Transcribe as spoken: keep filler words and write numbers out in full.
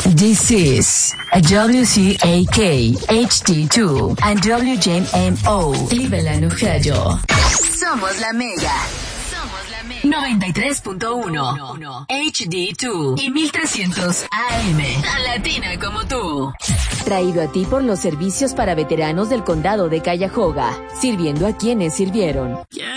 This is a W C A K H D two and W J M O Cleveland, Ohio. Somos la Mega. Somos la Mega. noventa y tres punto uno H D dos y mil trescientos A M. Tan latina como tú. Traído a ti por los servicios para veteranos del condado de Cuyahoga, sirviendo a quienes sirvieron. Yeah.